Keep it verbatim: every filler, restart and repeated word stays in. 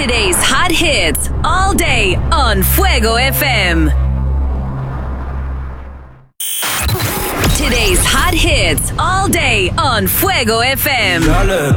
Today's hot hits all day on Fuego F M. Today's hot hits all day on Fuego F M. Y'all look